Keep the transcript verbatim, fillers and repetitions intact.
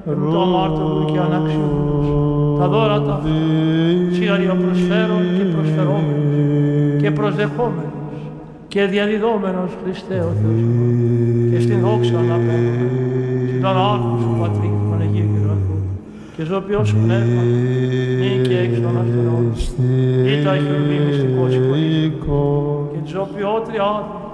εμ το αμάρτωλο και αναξιούς, τα δώρα τα αυτά, σιγαρία προσφέρον και προσφερόμενος και προσδεχόμενος και διαδιδόμενος Χριστέ ο Θεός και στην δόξα αναπέμπουμε, στην τον άρχον σου Πατρί, Παναγία και Αγαθού, και ζωπιός πνεύμα, νη και έξω των αστερών, ή τα χειροβή μυστικός εικονής, και ζωπιό τριάδι,